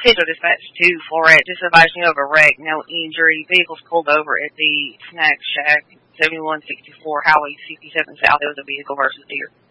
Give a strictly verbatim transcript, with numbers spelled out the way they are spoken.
Central Dispatch two for it. Just advising you of a wreck, no injury. Vehicles pulled over at the Snack Shack, seventy-one sixty-four Highway sixty-seven South. It was a vehicle versus deer.